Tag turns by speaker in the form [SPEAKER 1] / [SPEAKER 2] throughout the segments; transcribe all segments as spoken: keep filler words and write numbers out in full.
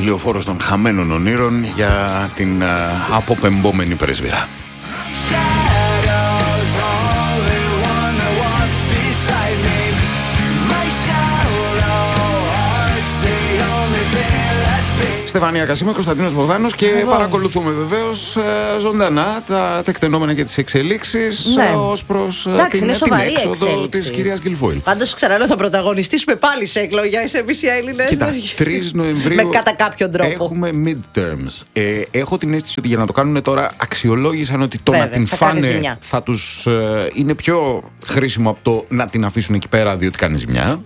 [SPEAKER 1] λεωφόρος των χαμένων ονείρων για την α, αποπεμπόμενη πρέσβυρα. Στεφανία Κασίμη, Κωνσταντίνος Μπογδάνος και Εγώ. παρακολουθούμε βεβαίως ζωντανά τα τεκτενόμενα και τις εξελίξεις ναι. ως προς
[SPEAKER 2] Εντάξει,
[SPEAKER 1] την, την έξοδο
[SPEAKER 2] εξέλιξη.
[SPEAKER 1] της κυρίας Γκιλφόιλ.
[SPEAKER 2] Πάντως ξαναλέω, θα πρωταγωνιστήσουμε πάλι σε εκλογές εμείς οι Έλληνες.
[SPEAKER 1] Κοίτα, τρεις Νοεμβρίου
[SPEAKER 2] με κατά κάποιον τρόπο
[SPEAKER 1] έχουμε midterms. Ε, έχω την αίσθηση ότι για να το κάνουν τώρα αξιολόγησαν ότι το Βέβαια, να την θα φάνε θα τους ε, είναι πιο χρήσιμο από το να την αφήσουν εκεί πέρα διότι κάνει ζημιά.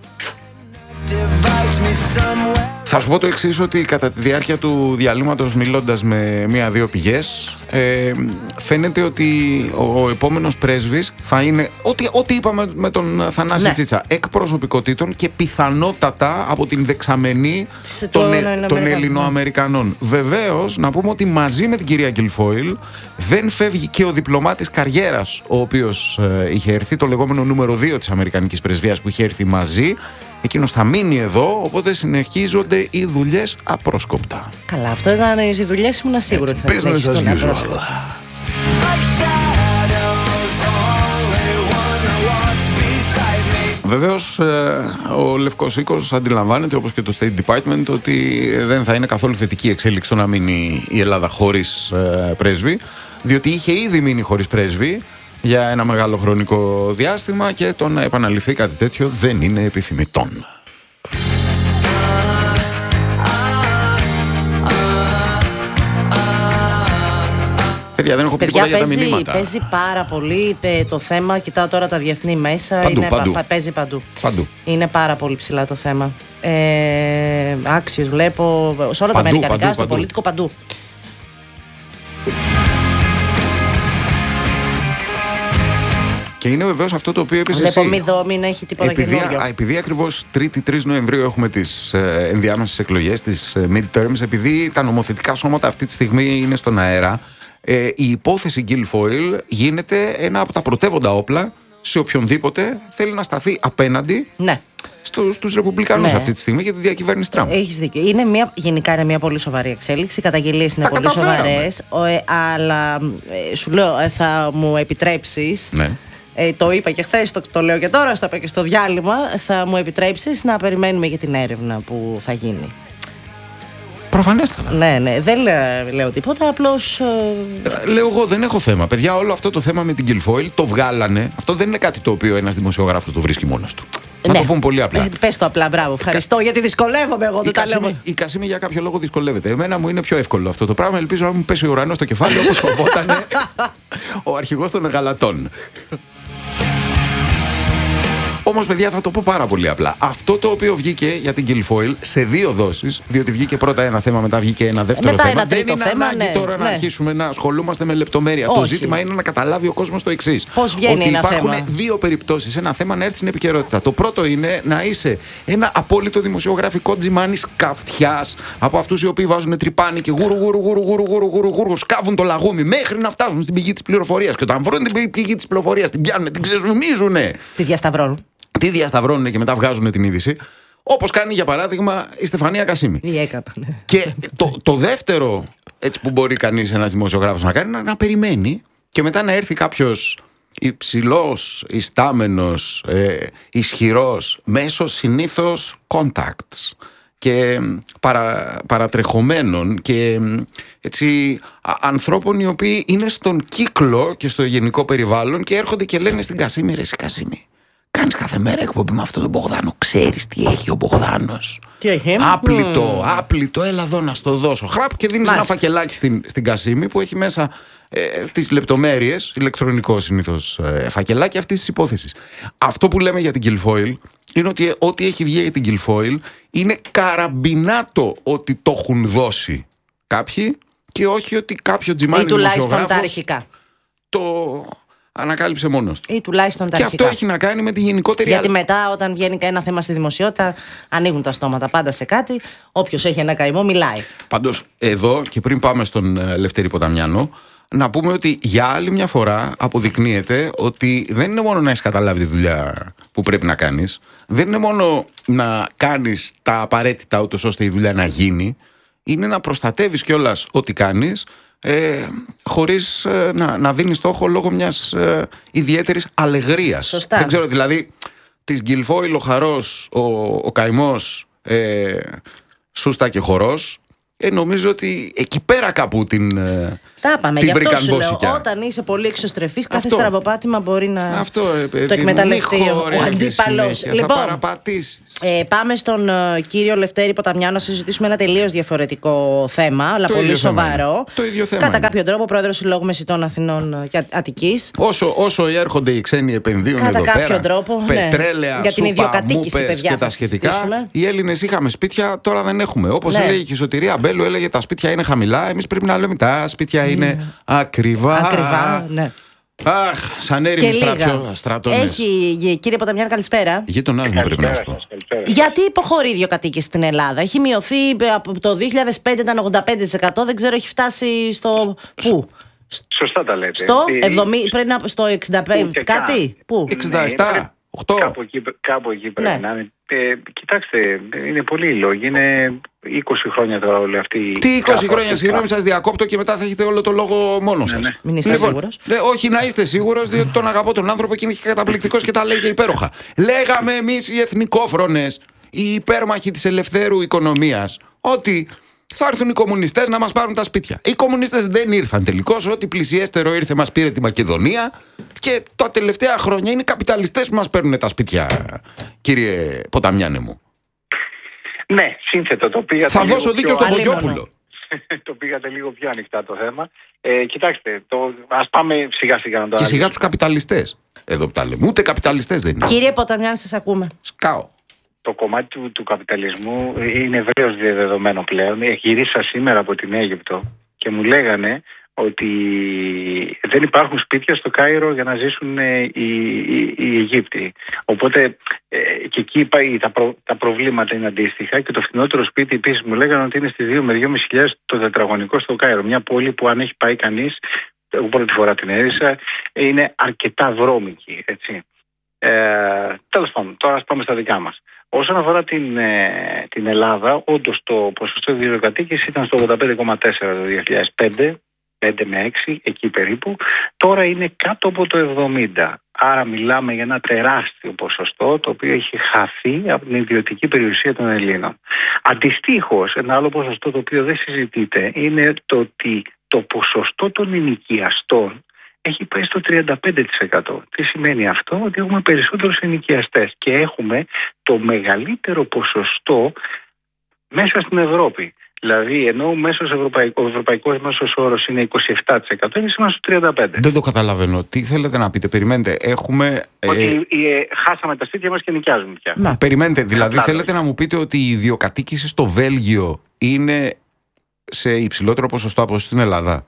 [SPEAKER 1] Θα σου πω το εξής, ότι κατά τη διάρκεια του διαλύματος, μιλώντας με μία-δύο πηγές, ε, φαίνεται ότι ο επόμενος πρέσβης θα είναι ό,τι, ό,τι είπαμε με τον Θανάση ναι. Τσίτσα, εκ προσωπικότητων και πιθανότατα από την δεξαμενή των, το, ε, των Ελληνοαμερικανών. Βεβαίως, να πούμε ότι μαζί με την κυρία Γκιλφόιλ δεν φεύγει και ο διπλωμάτης καριέρας, ο οποίος ε, είχε έρθει, το λεγόμενο νούμερο δύο της Αμερικανικής Πρεσβείας που είχε έρθει μαζί. Εκείνος θα μείνει εδώ, οπότε συνεχίζονται οι δουλειές απρόσκοπτα.
[SPEAKER 2] Καλά, αυτό ήταν οι δουλειές, ήμουν σίγουρη ότι θα συνεχιστούν απρόσκοπτα.
[SPEAKER 1] Βεβαίως, ο Λευκός Οίκος αντιλαμβάνεται, όπως και το State Department, ότι δεν θα είναι καθόλου θετική εξέλιξη το να μείνει η Ελλάδα χωρίς πρέσβη, διότι είχε ήδη μείνει χωρίς πρέσβη για ένα μεγάλο χρονικό διάστημα και το να επαναληφθεί κάτι τέτοιο δεν είναι επιθυμητόν. Παιδιά, δεν έχω πει τίποτα για τα μηνύματα.
[SPEAKER 2] Παίζει πάρα πολύ το θέμα, κοιτάω τώρα τα διεθνή μέσα,
[SPEAKER 1] παντού,
[SPEAKER 2] είναι,
[SPEAKER 1] παντού.
[SPEAKER 2] Πα, παίζει παντού.
[SPEAKER 1] παντού.
[SPEAKER 2] Είναι πάρα πολύ ψηλά το θέμα. Ε, άξιος βλέπω, σε όλα παντού, τα αμερικανικά, παντού, στο παντού. Πολίτικο, παντού.
[SPEAKER 1] Και είναι βεβαίως αυτό το οποίο είπες εσύ.
[SPEAKER 2] Βλέπω μη δω, μην έχει τίποτα
[SPEAKER 1] επειδή,
[SPEAKER 2] καινούριο.
[SPEAKER 1] Επειδή ακριβώς τρίτη τρεις Νοεμβρίου έχουμε τις ε, ενδιάμεσες εκλογές, τις ε, midterms, επειδή τα νομοθετικά σώματα αυτή τη στιγμή είναι στον αέρα, ε, η υπόθεση Γκιλφόιλ γίνεται ένα από τα πρωτεύοντα όπλα σε οποιονδήποτε θέλει να σταθεί απέναντι
[SPEAKER 2] ναι.
[SPEAKER 1] στους, στους Ρεπουμπλικανούς ναι. αυτή τη στιγμή για τη διακυβέρνηση Τραμπ.
[SPEAKER 2] Έχεις δίκιο. Είναι μια, γενικά είναι μια πολύ σοβαρή εξέλιξη. Οι καταγγελίες είναι
[SPEAKER 1] τα
[SPEAKER 2] πολύ σοβαρές. Ε, αλλά ε, σου λέω, ε, θα μου επιτρέψεις.
[SPEAKER 1] Ναι.
[SPEAKER 2] Ε, το είπα και χθες, το, το λέω και τώρα, το είπα και στο διάλειμμα. Θα μου επιτρέψεις να περιμένουμε για την έρευνα που θα γίνει.
[SPEAKER 1] Προφανέστατα.
[SPEAKER 2] Ναι, ναι, δεν λέω, λέω τίποτα, απλώς.
[SPEAKER 1] Ε... Λέω εγώ, δεν έχω θέμα. Παιδιά, όλο αυτό το θέμα με την Γκιλφόιλ το βγάλανε. Αυτό δεν είναι κάτι το οποίο ένας δημοσιογράφος το βρίσκει μόνος του. Ναι. Να το πούμε πολύ απλά.
[SPEAKER 2] Ε, πες το απλά, μπράβο. Ευχαριστώ, Κα... γιατί δυσκολεύομαι εγώ.
[SPEAKER 1] Η, Κασίμη, η Κασίμη για κάποιο λόγο δυσκολεύεται. Εμένα μου είναι πιο εύκολο αυτό το πράγμα. Ελπίζω να μου πέσει ο ουρανός στο κεφάλι όπως φοβόταν ο αρχηγός των Γαλατών. Όμως, παιδιά, θα το πω πάρα πολύ απλά. Αυτό το οποίο βγήκε για την Γκιλφόιλ σε δύο δόσεις, διότι βγήκε πρώτα ένα θέμα, μετά βγήκε ένα δεύτερο μετά θέμα. Ένα δεν είναι θέμα, ανάγκη ναι, τώρα ναι. να αρχίσουμε να ασχολούμαστε με λεπτομέρεια. Όχι. Το ζήτημα είναι να καταλάβει ο κόσμος το εξής.
[SPEAKER 2] Πώς βγαίνει
[SPEAKER 1] ότι
[SPEAKER 2] ένα
[SPEAKER 1] υπάρχουν
[SPEAKER 2] θέμα.
[SPEAKER 1] δύο περιπτώσεις. Ένα θέμα να έρθει στην επικαιρότητα. Το πρώτο είναι να είσαι ένα απόλυτο δημοσιογραφικό τζιμάνι καυτιάς από αυτούς οι οποίοι βάζουν τρυπάνι και γουρου γουρου γουρου γουρου γουρου γουρου γουρου σκάβουν το λαγούμι μέχρι να φτάσουν στην πηγή της πληροφορίας. Και όταν βρουν την πηγή της πληροφορίας, την πιάνουν, την ξεζουμίζουν.
[SPEAKER 2] Τη διασταυρώνουν.
[SPEAKER 1] Τι διασταυρώνουν και μετά βγάζουν την είδηση. Όπως κάνει για παράδειγμα η Στεφανία Κασίμη.
[SPEAKER 2] Τι έκανα.
[SPEAKER 1] Και το, το δεύτερο έτσι που μπορεί κανείς ένας δημοσιογράφος να κάνει είναι να, να περιμένει και μετά να έρθει κάποιος υψηλός, ιστάμενος, ε, ισχυρός, μέσω συνήθως contacts και παρα, παρατρεχομένων και έτσι α, ανθρώπων οι οποίοι είναι στον κύκλο και στο γενικό περιβάλλον και έρχονται και λένε στην Κασίμη, ρε εσύ Κασίμη, κάνεις κάθε μέρα εκπομπή με αυτόν τον Μπογδάνο. Ξέρεις τι έχει ο Μπογδάνος.
[SPEAKER 2] Τι έχει.
[SPEAKER 1] Άπλητο, mm. άπλητο, έλα εδώ να στο δώσω. Χραπ και δίνεις Μάλιστα. ένα φακελάκι στην, στην Κασίμη που έχει μέσα ε, τις λεπτομέρειες, ηλεκτρονικό συνήθως ε, φακελάκι αυτής της υπόθεσης. Αυτό που λέμε για την Γκιλφόιλ είναι ότι ό,τι έχει βγει για την Γκιλφόιλ είναι καραμπινάτο ότι το έχουν δώσει κάποιοι και όχι ότι κάποιο τζιμάνι δημοσιογράφος. Ή τουλάχιστον τα αρχικά. Το ανακάλυψε μόνος του.
[SPEAKER 2] Ή τουλάχιστον τα
[SPEAKER 1] και
[SPEAKER 2] αρχικά.
[SPEAKER 1] αυτό έχει να κάνει με τη γενικότερη.
[SPEAKER 2] Γιατί μετά, όταν βγαίνει ένα θέμα στη δημοσιότητα, ανοίγουν τα στόματα πάντα σε κάτι. Όποιος έχει ένα καημό, μιλάει.
[SPEAKER 1] Πάντως, εδώ και πριν πάμε στον Λευτέρη Ποταμιάνο, να πούμε ότι για άλλη μια φορά αποδεικνύεται ότι δεν είναι μόνο να έχεις καταλάβει τη δουλειά που πρέπει να κάνεις, δεν είναι μόνο να κάνεις τα απαραίτητα ούτως ώστε η δουλειά να γίνει. είναι να προστατεύεις κιόλας ό,τι κάνεις, ε, χωρίς ε, να, να δίνεις στόχο λόγω μιας ε, ιδιαίτερης αλεγρίας.
[SPEAKER 2] Σωστά.
[SPEAKER 1] Δεν ξέρω, δηλαδή, της Γκυλφόιλ ο χαρός, ο, ο καημός, ε, σούστα και χορός, ε, νομίζω ότι εκεί πέρα κάπου την,
[SPEAKER 2] τα πάμε,
[SPEAKER 1] την
[SPEAKER 2] γι' αυτό
[SPEAKER 1] βρήκαν
[SPEAKER 2] σου λέω,
[SPEAKER 1] μπόσικια.
[SPEAKER 2] όταν είσαι πολύ εξωστρεφής, κάθε στραβοπάτημα μπορεί να
[SPEAKER 1] αυτό, ε, παιδί,
[SPEAKER 2] το εκμεταλλευτεί ο
[SPEAKER 1] ο
[SPEAKER 2] αντίπαλος.
[SPEAKER 1] Λοιπόν, θα παραπατήσεις.
[SPEAKER 2] Ε, πάμε στον uh, κύριο Λευτέρη Ποταμιάνο να συζητήσουμε ένα τελείως διαφορετικό θέμα, αλλά
[SPEAKER 1] το
[SPEAKER 2] πολύ σοβαρό.
[SPEAKER 1] Το ίδιο θέμα.
[SPEAKER 2] Κατά
[SPEAKER 1] είναι.
[SPEAKER 2] κάποιο τρόπο, πρόεδρος Συλλόγου Μεσητών Αθηνών και Αττικής.
[SPEAKER 1] Όσο, όσο έρχονται οι ξένοι επενδύουν
[SPEAKER 2] κατά
[SPEAKER 1] εδώ
[SPEAKER 2] κάποιο
[SPEAKER 1] πέρα,
[SPEAKER 2] τρόπο,
[SPEAKER 1] πετρέλαια,
[SPEAKER 2] ναι. Για την ιδιοκατοίκηση, παιδιά,
[SPEAKER 1] και τα σχετικά, οι Έλληνες είχαμε σπίτια, τώρα δεν έχουμε. Όπως
[SPEAKER 2] ναι.
[SPEAKER 1] έλεγε και η Σωτηρία Μπέλου, έλεγε τα σπίτια είναι χαμηλά, εμείς πρέπει να λέμε τα σπίτια είναι mm. ακριβά.
[SPEAKER 2] Ακριβά, ναι.
[SPEAKER 1] Αχ, σαν έρημοι στρατώνες.
[SPEAKER 2] Έχει, κύριε Ποταμιάνο, καλησπέρα.
[SPEAKER 1] Γείτονάς μου πρέπει να σου πω.
[SPEAKER 2] Γιατί υποχωρεί η ιδιοκατοίκηση στην Ελλάδα? Έχει μειωθεί από το δύο χιλιάδες πέντε, ήταν ογδόντα πέντε τοις εκατό, δεν ξέρω, έχει φτάσει στο. Πού?
[SPEAKER 3] Σωστά τα λέτε.
[SPEAKER 2] Στο, εβδομήντα, πριν από στο εξήντα πέντε, κάτι. Πού?
[SPEAKER 1] εξήντα επτά, οκτώ.
[SPEAKER 3] Κάπου εκεί, κάπου εκεί πρέπει ναι. να είναι. Ε, κοιτάξτε, είναι πολλοί λόγοι. Είναι είκοσι χρόνια τώρα όλη αυτή.
[SPEAKER 1] Τι είκοσι χρόνια, συγγνώμη, σας διακόπτω και μετά θα έχετε όλο το λόγο μόνο σας.
[SPEAKER 2] Ναι, ναι. Μην είστε λοιπόν, σίγουρος.
[SPEAKER 1] Ναι, όχι να είστε σίγουρος, διότι τον αγαπώ τον άνθρωπο και είναι και καταπληκτικός και τα λέει και υπέροχα. Λέγαμε εμείς οι εθνικόφρονες, οι υπέρμαχοι της ελευθέρου οικονομίας, ότι θα έρθουν οι κομμουνιστές να μας πάρουν τα σπίτια. Οι κομμουνιστές δεν ήρθαν τελικώς. Ό,τι πλησιέστερο ήρθε μας πήρε τη Μακεδονία. Και τα τελευταία χρόνια είναι οι καπιταλιστές που μας παίρνουν τα σπίτια, κύριε Ποταμιάνε μου.
[SPEAKER 3] Ναι, σύνθετο το πήγατε.
[SPEAKER 1] Θα δώσω δίκιο στον Πογιόπουλο.
[SPEAKER 3] Το πήγατε λίγο πιο ανοιχτά το θέμα. Ε, κοιτάξτε, το, ας πάμε σιγά σιγά να το
[SPEAKER 1] και σιγά τους καπιταλιστές. Εδώ που τα λέμε. Ούτε καπιταλιστές δεν είναι.
[SPEAKER 2] Κύριε Ποταμιάνο, σας ακούμε.
[SPEAKER 1] Σκάω.
[SPEAKER 3] Το κομμάτι του, του καπιταλισμού είναι ευρέως διαδεδομένο πλέον. Γυρίσα σήμερα από την Αίγυπτο και μου λέγανε ότι δεν υπάρχουν σπίτια στο Κάιρο για να ζήσουν οι, οι, οι Αιγύπτιοι. Οπότε ε, και εκεί είπα, τα, προ, τα προβλήματα είναι αντίστοιχα και το φθηνότερο σπίτι επίσης μου λέγανε ότι είναι στις δύο με δυόμισι χιλιάδες το τετραγωνικό στο Κάιρο. Μια πόλη που αν έχει πάει κανείς, εγώ πρώτη φορά την έζησα, είναι αρκετά βρώμικη, έτσι. Ε, τέλος πάντων, τώρα ας πάμε στα δικά μας. Όσον αφορά την, ε, την Ελλάδα, όντως το ποσοστό ιδιοκατοίκησης ήταν στο ογδόντα πέντε κόμμα τέσσερα το δύο χιλιάδες πέντε, πέντε με έξι, εκεί περίπου. Τώρα είναι κάτω από το εβδομήντα. Άρα μιλάμε για ένα τεράστιο ποσοστό το οποίο έχει χαθεί από την ιδιωτική περιουσία των Ελλήνων. Αντιστοίχως, ένα άλλο ποσοστό το οποίο δεν συζητείται είναι το ότι το ποσοστό των ενοικιαστών έχει πάει στο τριάντα πέντε τοις εκατό. Τι σημαίνει αυτό? Ότι έχουμε περισσότερους ενοικιαστές και έχουμε το μεγαλύτερο ποσοστό μέσα στην Ευρώπη. Δηλαδή, ενώ ο μέσος ευρωπαϊκός, ο ευρωπαϊκός μέσος όρος είναι είκοσι επτά τοις εκατό, εμείς είμαστε στο τριάντα πέντε τοις εκατό.
[SPEAKER 1] Δεν το καταλαβαίνω. Τι θέλετε να πείτε? Περιμένετε. Έχουμε.
[SPEAKER 3] Ότι ε, ε, χάσαμε τα σπίτια μας και νοικιάζουμε πια.
[SPEAKER 1] Να, περιμένετε. Δηλαδή, ε, θέλετε να μου πείτε ότι η ιδιοκατοίκηση στο Βέλγιο είναι σε υψηλότερο ποσοστό από στην Ελλάδα?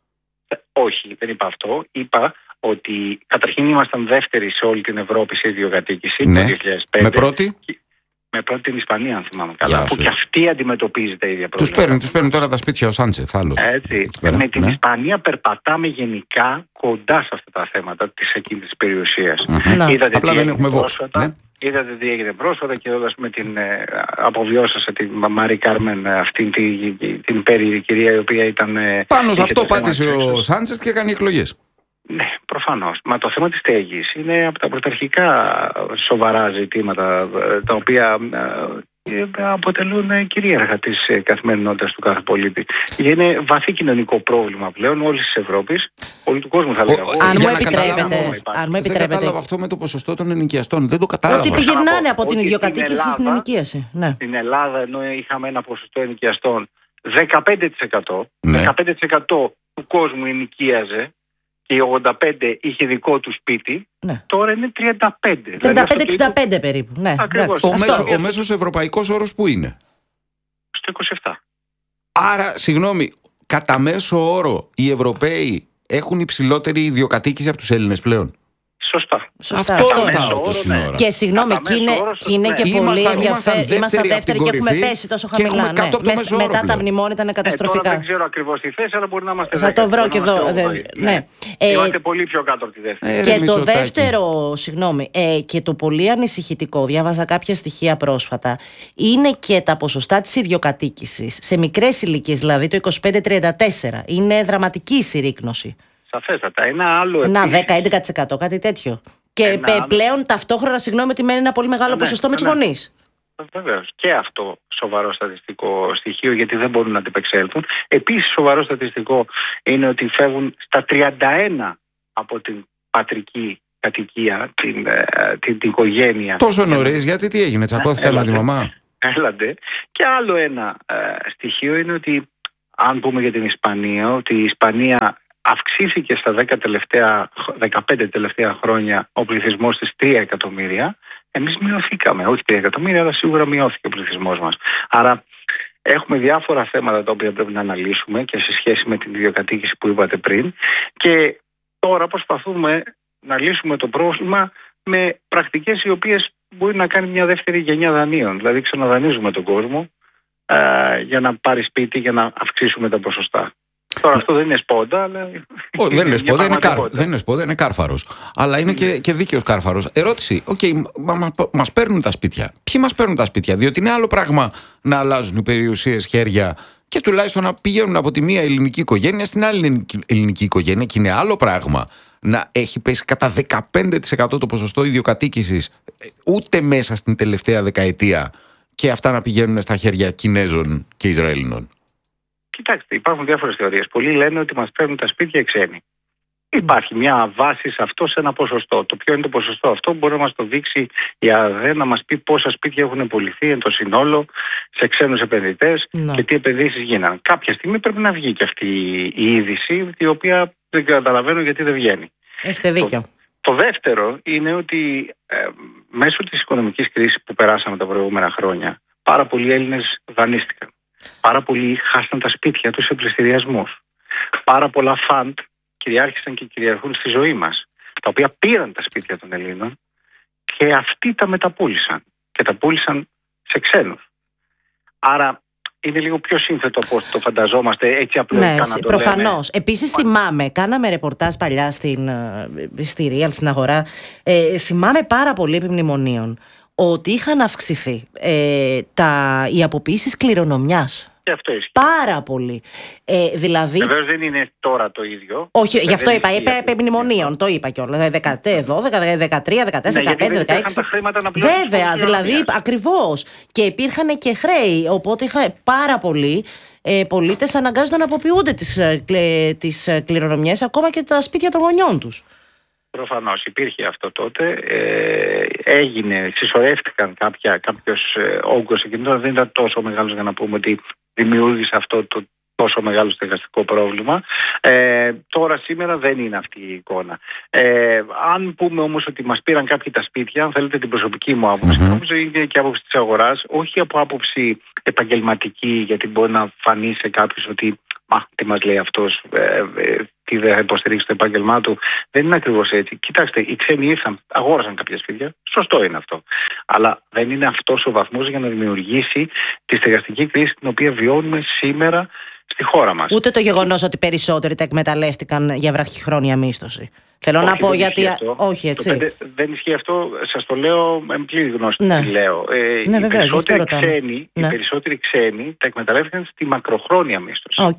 [SPEAKER 3] Όχι, δεν είπα αυτό. Είπα ότι καταρχήν ήμασταν δεύτεροι σε όλη την Ευρώπη σε ιδιοκατοίκηση
[SPEAKER 1] ναι.
[SPEAKER 3] το δύο χιλιάδες πέντε.
[SPEAKER 1] Με πρώτη?
[SPEAKER 3] Με πρώτη την Ισπανία, αν θυμάμαι καλά. Που και αυτή αντιμετωπίζει τα ίδια προβλήματα.
[SPEAKER 1] Τους παίρνουν, τους παίρνουν τώρα τα σπίτια ο Σάντσεθ, άλλος.
[SPEAKER 3] Έτσι. Πέρα, με την ναι. Ισπανία περπατάμε γενικά κοντά σε αυτά τα θέματα της εκείνης της περιουσίας.
[SPEAKER 1] Mm-hmm. Είδατε απλά δεν έχουμε vox. Ναι.
[SPEAKER 3] Είδατε τι έγινε πρόσφατα και εδώ με την ε, αποβιώσασα την Μαρή Κάρμεν, αυτή την, την, την πέρι κυρία η οποία ήταν. Ε,
[SPEAKER 1] Πάνω σε αυτό πάτησε ο Σάντσεθ και έκανε εκλογές.
[SPEAKER 3] Ναι, προφανώς. Μα το θέμα της στέγης είναι από τα πρωταρχικά σοβαρά ζητήματα τα οποία ε, αποτελούν κυρίαρχα της καθημερινότητας του κάθε πολίτη. Είναι βαθύ κοινωνικό πρόβλημα πλέον όλης της Ευρώπης, όλου του κόσμου θα λέγαμε.
[SPEAKER 2] Αν μου επιτρέπετε. Αν μου
[SPEAKER 1] επιτρέπετε. Δεν κατάλαβα αυτό με το ποσοστό των ενοικιαστών. Δεν το κατάλαβα.
[SPEAKER 2] Ότι πηγαίνανε από την ιδιοκατοίκηση στην ενοικίαση. Ναι.
[SPEAKER 3] Στην Ελλάδα, ενώ είχαμε ένα ποσοστό ενοικιαστών δεκαπέντε τοις εκατό,
[SPEAKER 1] ναι.
[SPEAKER 3] δεκαπέντε τοις εκατό του κόσμου ενοικίαζε και ογδόντα πέντε τοις εκατό είχε δικό του σπίτι, ναι. Τώρα είναι τριάντα πέντε τοις εκατό.
[SPEAKER 2] τριάντα πέντε εξήντα πέντε περίπου. Ναι.
[SPEAKER 1] Ο, μέσο, ο μέσος ευρωπαϊκός όρος που είναι?
[SPEAKER 3] Στο είκοσι επτά.
[SPEAKER 1] Άρα, συγγνώμη, κατά μέσο όρο οι Ευρωπαίοι έχουν υψηλότερη ιδιοκατοίκηση από τους Έλληνες πλέον.
[SPEAKER 3] Σωστά.
[SPEAKER 2] Σωστά.
[SPEAKER 1] Αυτό
[SPEAKER 2] Αυτό
[SPEAKER 1] ρωτάω
[SPEAKER 3] είναι.
[SPEAKER 1] τόση
[SPEAKER 3] Ναι.
[SPEAKER 1] ώρα.
[SPEAKER 2] Και συγγνώμη,
[SPEAKER 3] Κατά
[SPEAKER 2] και είναι,
[SPEAKER 3] μέσο όρος,
[SPEAKER 2] και είναι και
[SPEAKER 3] ναι.
[SPEAKER 2] πολύ
[SPEAKER 1] Ήμασταν-
[SPEAKER 2] ενδιαφέρον.
[SPEAKER 1] ήμασταν
[SPEAKER 2] Ήμασταν
[SPEAKER 1] δεύτεροι
[SPEAKER 2] δεύτεροι
[SPEAKER 1] από
[SPEAKER 2] και
[SPEAKER 1] την
[SPEAKER 2] έχουμε
[SPEAKER 1] κορυφή
[SPEAKER 2] πέσει τόσο
[SPEAKER 1] και
[SPEAKER 2] χαμηλά.
[SPEAKER 1] έχουμε κάτω από το
[SPEAKER 2] Μες-
[SPEAKER 1] μέσο όρο
[SPEAKER 2] μετά τα
[SPEAKER 1] πλέον.
[SPEAKER 2] μνημόνια ήταν
[SPEAKER 3] Ε, τώρα
[SPEAKER 2] καταστροφικά.
[SPEAKER 3] δεν ξέρω ακριβώς τη θέση, αλλά μπορεί να είμαστε
[SPEAKER 2] Θα το
[SPEAKER 3] δέκατοι,
[SPEAKER 2] βρω
[SPEAKER 3] μπορεί
[SPEAKER 2] και
[SPEAKER 3] να είμαστε
[SPEAKER 2] εδώ,
[SPEAKER 3] όγδοοι.
[SPEAKER 2] δε- ναι. Ε,
[SPEAKER 3] Είμαστε πολύ πιο κάτω από τη δεύτερη.
[SPEAKER 1] Ε, ρε,
[SPEAKER 2] Και το
[SPEAKER 1] Μητσοτάκη.
[SPEAKER 2] δεύτερο, συγγνώμη, ε, και το πολύ ανησυχητικό, διάβαζα κάποια στοιχεία πρόσφατα, είναι και τα ποσοστά της ιδιοκατοίκησης σε μικρές ηλικίες, δηλαδή το είκοσι πέντε τριάντα τέσσερα. Είναι δραματική η συρρίκνωση.
[SPEAKER 3] Σαφέστατα. Ένα άλλο
[SPEAKER 2] Ένα
[SPEAKER 3] επίσης-
[SPEAKER 2] δέκα με έντεκα τοις εκατό, κάτι τέτοιο. Και
[SPEAKER 3] Ένα
[SPEAKER 2] πε-
[SPEAKER 3] άλλο-
[SPEAKER 2] πλέον ταυτόχρονα, συγγνώμη, ότι μένει ένα πολύ μεγάλο
[SPEAKER 3] Ναι,
[SPEAKER 2] ποσοστό με τους
[SPEAKER 3] ναι.
[SPEAKER 2] γονείς.
[SPEAKER 3] Βεβαίως. Και αυτό σοβαρό στατιστικό στοιχείο, γιατί δεν μπορούν να αντιπεξέλθουν. Επίσης, σοβαρό στατιστικό είναι ότι φεύγουν στα τριάντα ένα από την πατρική κατοικία, την, ε, την, την οικογένεια.
[SPEAKER 1] Τόσο νωρίς, γιατί τι έγινε, τσακώθηκαν με τη
[SPEAKER 3] Έλατε.
[SPEAKER 1] μαμά.
[SPEAKER 3] Έλαντε. Και άλλο ένα ε, στοιχείο είναι ότι, αν πούμε για την Ισπανία, ότι η Ισπανία αυξήθηκε στα δέκα τελευταία, δεκαπέντε τελευταία χρόνια ο πληθυσμός της τρία εκατομμύρια. Εμείς μειωθήκαμε, όχι τρία εκατομμύρια, αλλά σίγουρα μειώθηκε ο πληθυσμός μας. Άρα έχουμε διάφορα θέματα τα οποία πρέπει να αναλύσουμε και σε σχέση με την ιδιοκατοίκηση που είπατε πριν. Και τώρα προσπαθούμε να λύσουμε το πρόβλημα με πρακτικές οι οποίες μπορεί να κάνει μια δεύτερη γενιά δανείων. Δηλαδή ξαναδανείζουμε τον κόσμο ε, για να πάρει σπίτι, για να αυξήσουμε τα ποσοστά. Τώρα αυτό δεν είναι σπόντα, αλλά.
[SPEAKER 1] Ω, δεν είναι
[SPEAKER 3] μια
[SPEAKER 1] σπόντα, είναι, κάρ,
[SPEAKER 3] πραγματικότητα.
[SPEAKER 1] δεν είναι σπόντα, είναι κάρφαρος. Αλλά είναι και, και δίκαιος κάρφαρος. Ερώτηση, οκ, μα, μα, μας παίρνουν τα σπίτια. Ποιοι μας παίρνουν τα σπίτια, διότι είναι άλλο πράγμα να αλλάζουν οι περιουσίες χέρια και τουλάχιστον να πηγαίνουν από τη μία ελληνική οικογένεια στην άλλη ελληνική- ελληνική οικογένεια. Και είναι άλλο πράγμα να έχει πέσει κατά δεκαπέντε τοις εκατό το ποσοστό ιδιοκατοίκησης ε, ούτε μέσα στην τελευταία δεκαετία και αυτά να πηγαίνουν στα χέρια Κινέζων και Ισραηλινών.
[SPEAKER 3] Κοιτάξτε, υπάρχουν διάφορες θεωρίες. Πολλοί λένε ότι μας παίρνουν τα σπίτια οι ξένοι. Υπάρχει μια βάση σε αυτό, σε ένα ποσοστό. Το ποιο είναι το ποσοστό αυτό μπορεί να μας το δείξει η ΑΔΕ, να μας πει πόσα σπίτια έχουν πουληθεί εν το συνόλο σε ξένους επενδυτές
[SPEAKER 2] Ναι.
[SPEAKER 3] και τι επενδύσεις γίνανε. Κάποια στιγμή πρέπει να βγει και αυτή η είδηση, η οποία δεν καταλαβαίνω γιατί δεν βγαίνει.
[SPEAKER 2] Έχετε δίκιο.
[SPEAKER 3] Το δεύτερο είναι ότι ε, μέσω της οικονομικής κρίσης που περάσαμε τα προηγούμενα χρόνια, πάρα πολλοί Έλληνες δανείστηκαν. Πάρα πολλοί χάσαν τα σπίτια τους σε πληστηριασμούς. Πάρα πολλά φαντ κυριάρχησαν και κυριαρχούν στη ζωή μας, τα οποία πήραν τα σπίτια των Ελλήνων και αυτοί τα μεταπούλησαν και τα πούλησαν σε ξένους. Άρα είναι λίγο πιο σύνθετο από όσο το φανταζόμαστε, έτσι απλοϊκά
[SPEAKER 2] Ναι,
[SPEAKER 3] να το λέμε.
[SPEAKER 2] προφανώς. Επίσης θυμάμαι, κάναμε ρεπορτάζ παλιά στην, ε, στη Real, στην αγορά. Ε, θυμάμαι πάρα πολύ επί μνημονίων ότι είχαν αυξηθεί ε, τα, οι αποποιήσεις κληρονομιάς.
[SPEAKER 3] Και αυτό ισχύει.
[SPEAKER 2] Πάρα πολύ. Ε, δηλαδή.
[SPEAKER 3] Βεβαίως δεν είναι τώρα το ίδιο.
[SPEAKER 2] Όχι,
[SPEAKER 3] Δεν
[SPEAKER 2] γι' αυτό είπα,
[SPEAKER 3] ισχύει
[SPEAKER 2] είπα
[SPEAKER 3] αυτό.
[SPEAKER 2] επί μνημονίων, το είπα κιόλα. δεκατρία, δεκατέσσερα,
[SPEAKER 3] Ναι,
[SPEAKER 2] δεκατέσσερα,
[SPEAKER 3] γιατί
[SPEAKER 2] δεκαπέντε,
[SPEAKER 3] δεν υπήρχαν
[SPEAKER 2] δεκαέξι.
[SPEAKER 3] τα χρήματα να πληρώσουν τις
[SPEAKER 2] Βέβαια, δηλαδή
[SPEAKER 3] κληρονομιάς.
[SPEAKER 2] ακριβώς. Και υπήρχαν και χρέη. Οπότε είχα πάρα πολλοί ε, πολίτες αναγκάζονταν να αποποιούνται τις, ε, κλε- τις ε, κληρονομιές, ακόμα και τα σπίτια των γονιών τους.
[SPEAKER 3] Προφανώς υπήρχε αυτό τότε. Ε, έγινε, συσσωρεύτηκαν κάποια, κάποιος ε, όγκος εκείνο, δεν ήταν τόσο μεγάλος για να πούμε ότι δημιούργησε αυτό το τόσο μεγάλο στεγαστικό πρόβλημα. Ε, τώρα σήμερα δεν είναι αυτή η εικόνα. Ε, αν πούμε όμως ότι μας πήραν κάποιοι τα σπίτια, αν θέλετε την προσωπική μου άποψη,
[SPEAKER 1] Mm-hmm.
[SPEAKER 3] νομίζω είναι και άποψη της αγοράς, όχι από άποψη επαγγελματική, γιατί μπορεί να φανεί σε κάποιους ότι μα, τι μας λέει αυτός, ε, ε, τι δεν θα υποστηρίξει το επάγγελμά του. Δεν είναι ακριβώς έτσι. Κοιτάξτε, οι ξένοι ήρθαν, αγόρασαν κάποια σπίτια. Σωστό είναι αυτό. Αλλά δεν είναι αυτός ο βαθμός για να δημιουργήσει τη στεγαστική κρίση την οποία βιώνουμε σήμερα στη χώρα μας.
[SPEAKER 2] Ούτε το γεγονός ότι περισσότεροι τα εκμεταλλεύτηκαν για βραχυχρόνια μίσθωση. Θέλω
[SPEAKER 3] Όχι,
[SPEAKER 2] να πω
[SPEAKER 3] δεν
[SPEAKER 2] γιατί.
[SPEAKER 3] ισχύει αυτό.
[SPEAKER 2] Όχι, έτσι.
[SPEAKER 3] Το πέντε, δεν ισχύει αυτό, σας το λέω με πλήρη γνώση.
[SPEAKER 2] Ναι.
[SPEAKER 3] Τι λέω. Ε,
[SPEAKER 2] Ναι,
[SPEAKER 3] οι,
[SPEAKER 2] βεβαίως,
[SPEAKER 3] περισσότεροι
[SPEAKER 2] γι' αυτό ρωτάω.
[SPEAKER 3] ξένοι,
[SPEAKER 2] Ναι.
[SPEAKER 3] οι περισσότεροι ξένοι τα εκμεταλλεύτηκαν στη μακροχρόνια μίσθωση.
[SPEAKER 2] Οκ.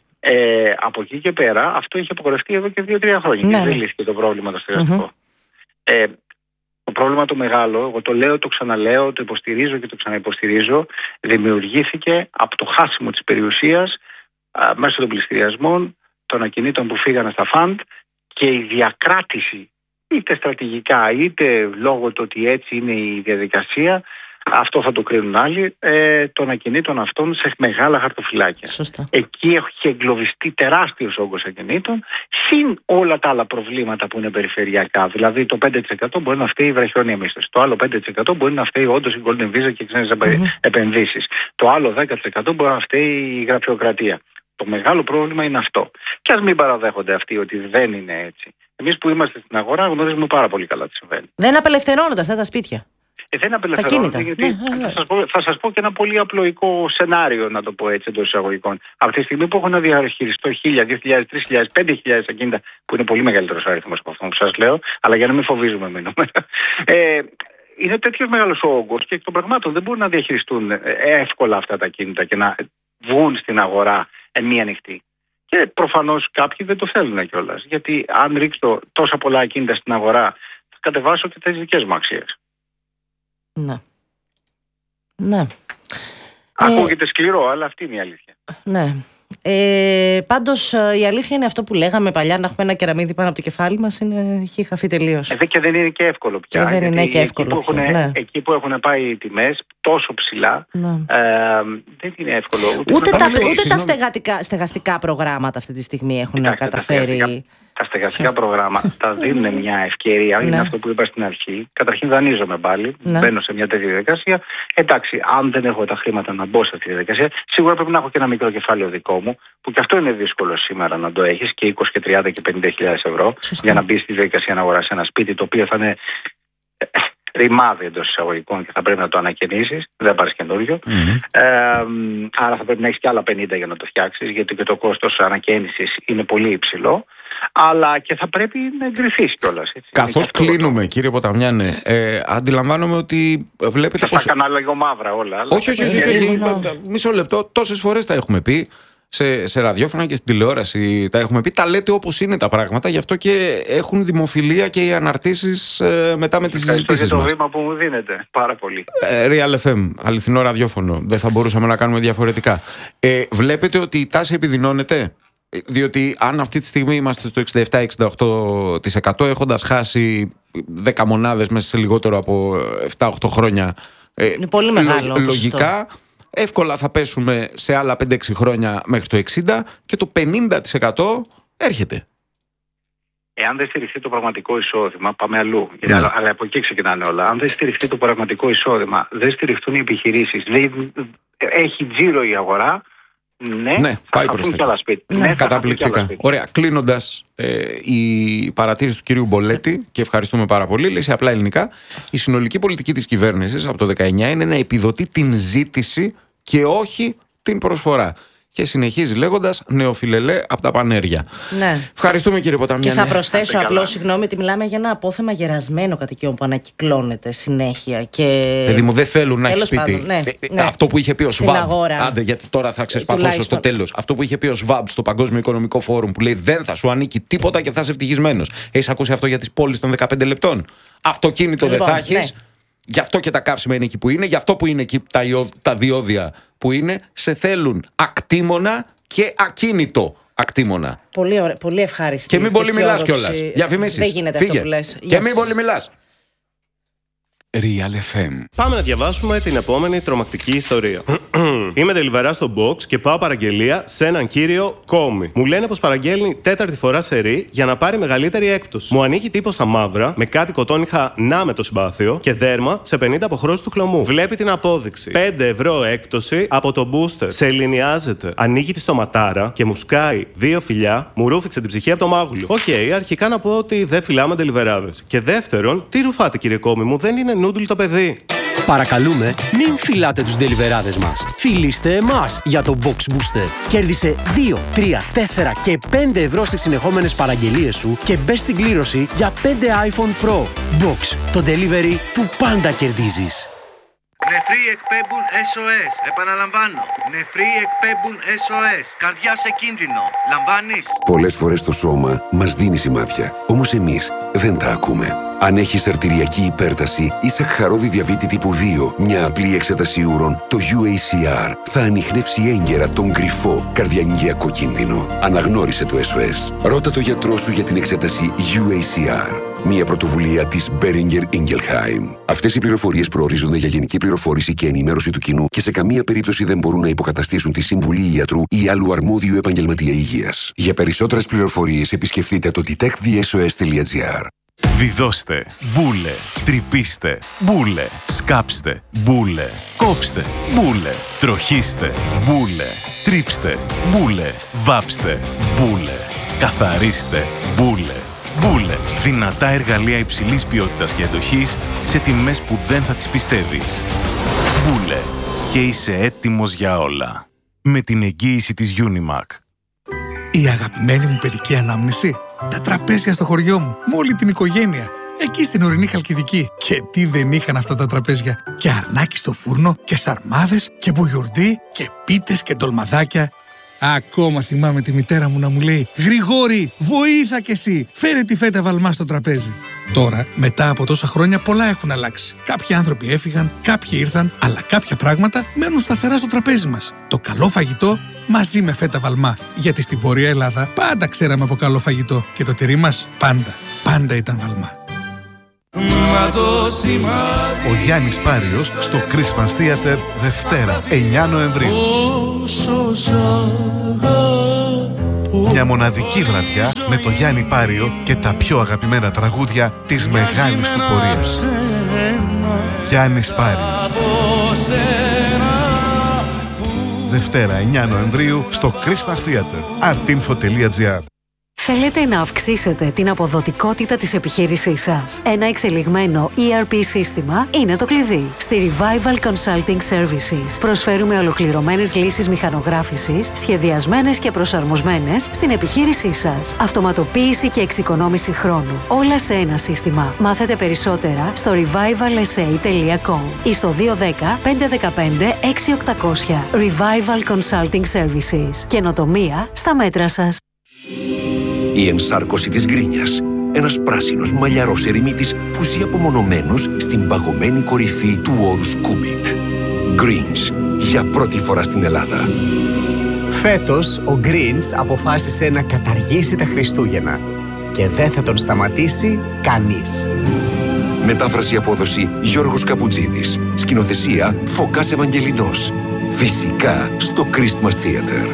[SPEAKER 3] Ε, από εκεί και πέρα αυτό είχε απογορευτεί εδώ και δύο τρία χρόνια.
[SPEAKER 2] Ναι,
[SPEAKER 3] και δεν
[SPEAKER 2] ναι.
[SPEAKER 3] λύθηκε το πρόβλημα το στεγαστικό. Ε, το πρόβλημα το μεγάλο, εγώ το λέω, το ξαναλέω, το υποστηρίζω και το ξαναϋποστηρίζω, δημιουργήθηκε από το χάσιμο της περιουσίας α, μέσω των πληστηριασμών, των ακινήτων που φύγανε στα φαντ και η διακράτηση είτε στρατηγικά είτε λόγω του ότι έτσι είναι η διαδικασία, αυτό θα το κρίνουν άλλοι, ε, των ακινήτων αυτών σε μεγάλα χαρτοφυλάκια.
[SPEAKER 2] Σωστά.
[SPEAKER 3] Εκεί έχει εγκλωβιστεί τεράστιος όγκος ακινήτων, συν όλα τα άλλα προβλήματα που είναι περιφερειακά. Δηλαδή το πέντε τοις εκατό μπορεί να φταίει η βραχιόνια μίσθωση. Το άλλο πέντε τοις εκατό μπορεί να φταίει όντως η Golden Visa και οι ξένες
[SPEAKER 2] Mm-hmm.
[SPEAKER 3] επενδύσεις. Το άλλο δέκα τοις εκατό μπορεί να φταίει η γραφειοκρατία. Το μεγάλο πρόβλημα είναι αυτό. Και ας μην παραδέχονται αυτοί ότι δεν είναι έτσι. Εμείς που είμαστε στην αγορά γνωρίζουμε πάρα πολύ καλά τι συμβαίνει.
[SPEAKER 2] Δεν απελευθερώνονται αυτά τα σπίτια.
[SPEAKER 3] Ε, δεν απελευθερώνονται, γιατί
[SPEAKER 2] ναι, ναι.
[SPEAKER 3] Θα, σας πω, θα σας πω και ένα πολύ απλοϊκό σενάριο, να το πω έτσι, εντός εισαγωγικών. Αυτή τη στιγμή που έχω να διαχειριστώ χίλια, δύο χιλιάδες, τρεις χιλιάδες, πέντε χιλιάδες ακίνητα, που είναι πολύ μεγαλύτερος αριθμός από αυτό που σας λέω, αλλά για να μην φοβίζουμε μείνουμε. Ε, είναι τέτοιος μεγάλος ο όγκος και εκ των πραγμάτων δεν μπορούν να διαχειριστούν εύκολα αυτά τα ακίνητα και να βγουν στην αγορά εν μία νυχτή. Και προφανώς κάποιοι δεν το θέλουν κιόλας. Γιατί αν ρίξω τόσα πολλά ακίνητα στην αγορά, θα κατεβάσω και τις δικές μου αξίες.
[SPEAKER 2] Ναι. Ναι.
[SPEAKER 3] Ακούγεται ε... σκληρό, αλλά αυτή είναι η αλήθεια.
[SPEAKER 2] Ναι. Ε, πάντως η αλήθεια είναι αυτό που λέγαμε παλιά, να έχουμε ένα κεραμίδι πάνω από το κεφάλι μας, είναι, έχει χαθεί τελείως.
[SPEAKER 3] Ε, και δεν είναι και εύκολο πια.
[SPEAKER 2] Και δεν είναι και εύκολο
[SPEAKER 3] εκεί, που
[SPEAKER 2] πια,
[SPEAKER 3] έχουν,
[SPEAKER 2] ναι.
[SPEAKER 3] εκεί που έχουν πάει οι τιμές τόσο ψηλά, ναι. ε, δεν είναι εύκολο. Ούτε,
[SPEAKER 2] ούτε, τα,
[SPEAKER 3] ούτε,
[SPEAKER 2] ούτε τα στεγαστικά, στεγαστικά προγράμματα αυτή τη στιγμή έχουν Κοιτάξτε, καταφέρει.
[SPEAKER 3] Τα στεγαστικά, τα στεγαστικά προγράμματα τα δίνουν μια ευκαιρία, είναι ναι. αυτό που είπα στην αρχή. Καταρχήν δανείζομαι πάλι, ναι. μπαίνω σε μια τέτοια διαδικασία. Εντάξει, αν δεν έχω τα χρήματα να μπω σε αυτή τη διαδικασία, σίγουρα πρέπει να έχω και ένα μικρό κεφάλαιο δικό μου, που και αυτό είναι δύσκολο σήμερα να το έχεις, και είκοσι και τριάντα και πενήντα χιλιάδες ευρώ, Σωστή. για να μπει στη διαδικασία να αγοράσεις ένα σπίτι το οποίο θα είναι ρημάδι εντός εισαγωγικών και θα πρέπει να το ανακαινήσεις, δεν πάρεις καινούριο. Mm-hmm. Ε, άρα θα πρέπει να έχεις και άλλα πενήντα για να το φτιάξεις, γιατί και το κόστος ανακαίνησης είναι πολύ υψηλό. Αλλά και θα πρέπει να εγκριθείς κιόλας.
[SPEAKER 1] Καθώς κλείνουμε, κύριε Ποταμιάνε, ε, αντιλαμβάνομαι ότι βλέπετε.
[SPEAKER 3] Θα πως... τα έκανα λίγο μαύρα όλα. Αλλά...
[SPEAKER 1] Όχι, όχι, όχι. όχι, όχι. Μισό λεπτό. Τόσες φορές τα έχουμε πει. Σε, σε ραδιόφωνα και στην τηλεόραση τα έχουμε πει. Τα λέτε όπως είναι τα πράγματα. Γι' αυτό και έχουν δημοφιλία και οι αναρτήσεις ε, μετά με τις συζητήσεις μας.
[SPEAKER 3] Είναι το βήμα που μου δίνετε. Πάρα πολύ.
[SPEAKER 1] Ε, Real εφ εμ, αληθινό ραδιόφωνο. Δεν θα μπορούσαμε να κάνουμε διαφορετικά. Ε, βλέπετε ότι η τάση επιδεινώνεται. Διότι αν αυτή τη στιγμή είμαστε στο εξήντα επτά με εξήντα οκτώ τοις εκατό έχοντας χάσει δέκα μονάδες μέσα σε λιγότερο από επτά οκτώ χρόνια,
[SPEAKER 2] είναι πολύ μεγάλο,
[SPEAKER 1] λο, λογικά εύκολα θα πέσουμε σε άλλα πέντε έξι χρόνια μέχρι το εξήντα και το πενήντα τοις εκατό έρχεται.
[SPEAKER 3] Εάν δεν στηριχθεί το πραγματικό εισόδημα, πάμε αλλού. Ναι. Αλλά, αλλά από εκεί ξεκινάνε όλα. Αν δεν στηριχθεί το πραγματικό εισόδημα, δεν στηριχθούν οι επιχειρήσεις, δεν έχει τζίρο η αγορά. Ναι,
[SPEAKER 1] ναι, πάει προς τα εκεί. Ναι, καταπληκτικά. Ωραία. Κλείνοντας, ε, η παρατήρηση του κυρίου Μπολέτη, και ευχαριστούμε πάρα πολύ, λέει σε απλά ελληνικά: η συνολική πολιτική της κυβέρνησης από το δεκαεννιά είναι να επιδοτεί την ζήτηση και όχι την προσφορά. Και συνεχίζει λέγοντας νεοφιλελέ από τα πανέρια.
[SPEAKER 2] Ναι.
[SPEAKER 1] Ευχαριστούμε, κύριε Ποταμιάννη.
[SPEAKER 2] Και θα προσθέσω απλώς, συγγνώμη, ότι μιλάμε για ένα απόθεμα γερασμένο κατοικιών που ανακυκλώνεται συνέχεια. Και...
[SPEAKER 1] παιδί μου, δεν θέλουν να έχει σπίτι.
[SPEAKER 2] Πάντων, ναι, ναι.
[SPEAKER 1] Αυτό που είχε πει ο Σβάμπ. Άντε, γιατί τώρα θα ξεσπαθώσω στο τέλος. Αυτό που είχε πει ο Σβάμπ στο Παγκόσμιο Οικονομικό Φόρουμ, που λέει δεν θα σου ανήκει τίποτα και θα είσαι ευτυχισμένος. Έχεις ακούσει αυτό για τις πόλεις των δεκαπέντε λεπτών? Αυτοκίνητο λοιπόν, δεν θα έχεις. Ναι. Γι' αυτό και τα καύσιμα είναι εκεί που είναι, γι' αυτό που είναι εκεί τα, ιω... τα διόδια που είναι, σε θέλουν ακτήμονα και ακίνητο ακτήμονα.
[SPEAKER 2] Πολύ, ωραία, πολύ ευχάριστη.
[SPEAKER 1] Και μην πολύ μιλάς κιόλας. Διαφημίσεις.
[SPEAKER 2] Δεν γίνεται Φύγε. αυτό που λες.
[SPEAKER 1] Και μην πολύ μιλάς.
[SPEAKER 4] Real εφ εμ.
[SPEAKER 5] Πάμε να διαβάσουμε την επόμενη τρομακτική ιστορία. Είμαι delivery στο box και πάω παραγγελία σε έναν κύριο Κόμι. Μου λένε πως παραγγέλνει τέταρτη φορά σε ρί για να πάρει μεγαλύτερη έκπτωση. Μου ανοίγει τύπο στα μαύρα, με κάτι κοτόνιχα να με το συμπάθειο και δέρμα σε πενήντα αποχρώσεις του χλωμού. Βλέπει την απόδειξη. πέντε ευρώ έκπτωση από το booster. Σε ελληνιάζεται. Ανοίγει τη στοματάρα και μου σκάει δύο φιλιά, μου ρούφηξε την ψυχή από το μάγουλο. Οκ, okay, αρχικά να πω ότι δεν φυλάμε ντελιβεράδες. Και δεύτερον, τι ρουφάτε κύριε Κόμι μου, δεν είναι νούντλ το παιδί.
[SPEAKER 6] Παρακαλούμε, μην φυλάτε τους ντελιβεράδες μας. Φιλήστε εμάς για το Box Booster. Κέρδισε δύο, τρία, τέσσερα και πέντε ευρώ στις συνεχόμενες παραγγελίες σου και μπες στην κλήρωση για πέντε iPhone Pro. Box, το delivery που πάντα κερδίζεις.
[SPEAKER 7] Νεφροί εκπέμπουν ες ο ες. Επαναλαμβάνω. Νεφροί εκπέμπουν ες ο ες. Καρδιά σε κίνδυνο. Λαμβάνεις?
[SPEAKER 4] Πολλές φορές το σώμα μας δίνει σημάδια. Όμως εμείς δεν τα ακούμε. Αν έχεις αρτηριακή υπέρταση ή σαχαρώδη διαβήτη τύπου δύο, μια απλή εξέταση ούρων, το γιου έι σι αρ θα ανιχνεύσει έγκαιρα τον κρυφό καρδιαγγειακό κίνδυνο. Αναγνώρισε το ες ο ες. Ρώτα το γιατρό σου για την εξέταση γιου έι σι αρ. Μια πρωτοβουλία της Boehringer Ingelheim. Αυτές οι πληροφορίες προορίζονται για γενική πληροφόρηση και ενημέρωση του κοινού και σε καμία περίπτωση δεν μπορούν να υποκαταστήσουν τη συμβουλή ιατρού ή άλλου αρμόδιου επαγγελματία υγείας. Για περισσότερες πληροφορίες επισκεφτείτε το detect the s o s dot g r.
[SPEAKER 8] Βιδώστε, μπούλε, τρυπήστε, μπούλε, σκάψτε, μπούλε, κόψτε, μπούλε, τροχίστε, μπούλε, τρίψτε, μπούλε, βάψτε, μπούλε, καθαρίστε, μπούλε. Μπούλε. Δυνατά εργαλεία υψηλής ποιότητας και εντοχής σε τιμές που δεν θα τις πιστεύεις. Μπούλε. Και είσαι έτοιμος για όλα. Με την εγγύηση της Unimac.
[SPEAKER 9] Η αγαπημένη μου παιδική ανάμνηση. Τα τραπέζια στο χωριό μου, με όλη την οικογένεια. Εκεί στην ορεινή Χαλκιδική. Και τι δεν είχαν αυτά τα τραπέζια. Και αρνάκι στο φούρνο, και σαρμάδες, και μπουγιουρντί, και πίτες και ντολμαδάκια. Ακόμα θυμάμαι τη μητέρα μου να μου λέει «Γρηγόρη, βοήθα κι εσύ, φέρε τη φέτα βαλμά στο τραπέζι». Τώρα, μετά από τόσα χρόνια, πολλά έχουν αλλάξει. Κάποιοι άνθρωποι έφυγαν, κάποιοι ήρθαν, αλλά κάποια πράγματα μένουν σταθερά στο τραπέζι μας. Το καλό φαγητό μαζί με φέτα βαλμά. Γιατί στη Βόρεια Ελλάδα πάντα ξέραμε από καλό φαγητό και το τυρί μας πάντα, πάντα ήταν βαλμά.
[SPEAKER 10] Ο Γιάννης Πάριος στο Christmas Theater Δευτέρα, εννιά Νοεμβρίου. Μια μοναδική βραδιά με το Γιάννη Πάριο και τα πιο αγαπημένα τραγούδια της μεγάλης του πορείας. Γιάννης Πάριος. Δευτέρα, εννιά Νοεμβρίου στο Christmas Theater. artinfo τελεία gr.
[SPEAKER 11] Θέλετε να αυξήσετε την αποδοτικότητα της επιχείρησής σας? Ένα εξελιγμένο ι αρ πι σύστημα είναι το κλειδί. Στη Revival Consulting Services προσφέρουμε ολοκληρωμένες λύσεις μηχανογράφησης, σχεδιασμένες και προσαρμοσμένες στην επιχείρησή σας. Αυτοματοποίηση και εξοικονόμηση χρόνου. Όλα σε ένα σύστημα. Μάθετε περισσότερα στο revival s a τελεία com ή στο δύο ένα μηδέν πέντε ένα πέντε έξι οκτακόσια. Revival Consulting Services. Καινοτομία στα μέτρα σας.
[SPEAKER 4] Η ενσάρκωση της γκρίνιας. Ένας πράσινος μαλλιαρός ερημίτης που ζει απομονωμένος στην παγωμένη κορυφή του όρους Κούμιτ. Greens, για πρώτη φορά στην Ελλάδα.
[SPEAKER 12] Φέτος ο Greens αποφάσισε να καταργήσει τα Χριστούγεννα και δεν θα τον σταματήσει κανείς.
[SPEAKER 4] Μετάφραση απόδοση Γιώργος Καπουτζίδης. Σκηνοθεσία Φωκάς Ευαγγελινός. Φυσικά στο Christmas Theater.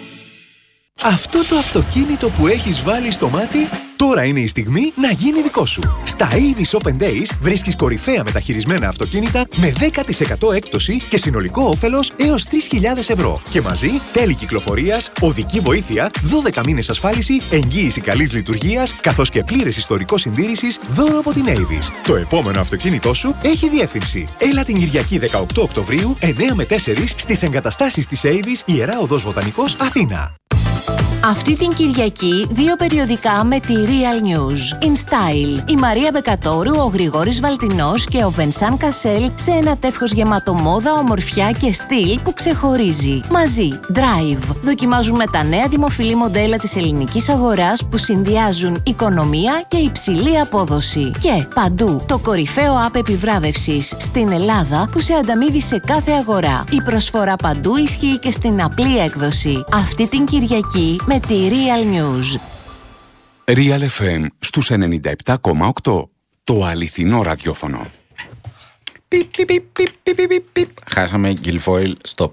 [SPEAKER 13] Αυτό το αυτοκίνητο που έχεις βάλει στο μάτι, τώρα είναι η στιγμή να γίνει δικό σου. Στα Avis Open Days βρίσκεις κορυφαία μεταχειρισμένα αυτοκίνητα με δέκα τοις εκατό έκπτωση και συνολικό όφελος έως τρεις χιλιάδες ευρώ. Και μαζί τέλη κυκλοφορίας, οδική βοήθεια, δώδεκα μήνες ασφάλιση, εγγύηση καλής λειτουργίας, καθώς και πλήρες ιστορικό συντήρησης δώρο από την Avis. Το επόμενο αυτοκίνητό σου έχει διεύθυνση. Έλα την Κυριακή δεκαοκτώ Οκτωβρίου, εννιά με τέσσερα στις εγκαταστάσεις της Avis, Ιερά Οδός Βοτανικός, Αθήνα.
[SPEAKER 14] Αυτή την Κυριακή, δύο περιοδικά με τη Real News. In Style, η Μαρία Μπεκατόρου, ο Γρηγόρης Βαλτινός και ο Βενσάν Κασέλ σε ένα τεύχος γεμάτο μόδα, ομορφιά και στυλ που ξεχωρίζει. Μαζί, Drive. Δοκιμάζουμε τα νέα δημοφιλή μοντέλα της ελληνικής αγοράς που συνδυάζουν οικονομία και υψηλή απόδοση. Και παντού, το κορυφαίο app επιβράβευσης στην Ελλάδα που σε ανταμείβει σε κάθε αγορά. Η προσφορά παντού ισχύει και στην απλή έκδοση. Αυτή την Κυριακή με τη Real News.
[SPEAKER 15] Real εφ εμ στους ενενήντα επτά κόμμα οκτώ. Το αληθινό ραδιόφωνο.
[SPEAKER 1] Χάσαμε Guilfoyle, stop.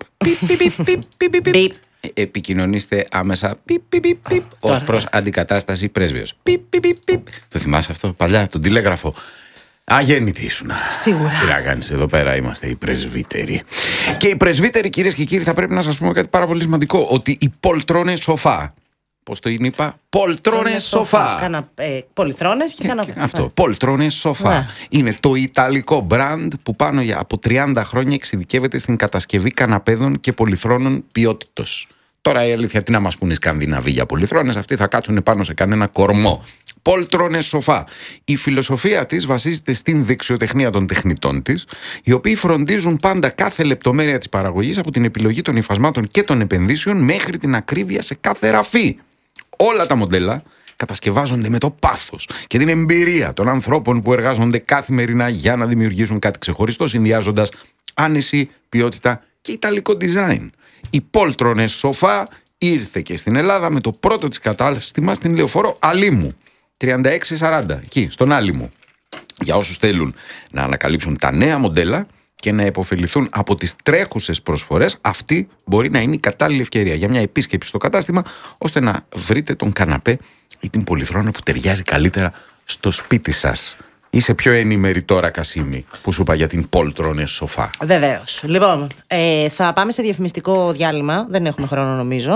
[SPEAKER 1] Επικοινωνήστε άμεσα ως προς αντικατάσταση πρέσβεως. Το θυμάσαι αυτό παλιά, τον τηλέγραφο? Αγέννητη ήσουνα.
[SPEAKER 2] Σίγουρα.
[SPEAKER 1] Τι να κάνεις, εδώ πέρα είμαστε οι πρεσβύτεροι. Και οι πρεσβύτεροι, κυρίες και κύριοι, θα πρέπει να σας πούμε κάτι πάρα πολύ σημαντικό. Ότι οι πολτρώνες σοφά. Πώς το είναι, είπα? Πολτρώνες σοφά.
[SPEAKER 2] Κανα, ε, πολυθρόνες και καναπέ.
[SPEAKER 1] Αυτό. Ναι. Πολτρώνες σοφά. Ναι. Είναι το ιταλικό brand που πάνω για από τριάντα χρόνια εξειδικεύεται στην κατασκευή καναπέδων και πολυθρόνων ποιότητος. Τώρα η αλήθεια, τι να μας πούνε οι Σκανδιναβοί για πολυθρόνες, αυτοί θα κάτσουν πάνω σε κανένα κορμό. Πολτρώνες σοφά. Η φιλοσοφία της βασίζεται στην δεξιοτεχνία των τεχνητών της, οι οποίοι φροντίζουν πάντα κάθε λεπτομέρεια της παραγωγής, από την επιλογή των υφασμάτων και των επενδύσεων μέχρι την ακρίβεια σε κάθε ραφή. Όλα τα μοντέλα κατασκευάζονται με το πάθος και την εμπειρία των ανθρώπων που εργάζονται καθημερινά για να δημιουργήσουν κάτι ξεχωριστό, συνδυάζοντας άνεση, ποιότητα και ιταλικό design. Η Πολτρώνες σοφά ήρθε και στην Ελλάδα με το πρώτο της κατάστημα στην Λεωφόρο Αλήμου τριάντα έξι σαράντα, εκεί στον Άλυμο. Για όσους θέλουν να ανακαλύψουν τα νέα μοντέλα και να επωφεληθούν από τις τρέχουσες προσφορές, αυτή μπορεί να είναι η κατάλληλη ευκαιρία για μια επίσκεψη στο κατάστημα, ώστε να βρείτε τον καναπέ ή την πολυθρόνα που ταιριάζει καλύτερα στο σπίτι σας. Είσαι πιο ενημερή τώρα, Κασίμη, που σου είπα για την Πολτρώνες σοφά?
[SPEAKER 2] Βεβαίως. Λοιπόν, ε, θα πάμε σε διαφημιστικό διάλειμμα. Δεν έχουμε χρόνο, νομίζω.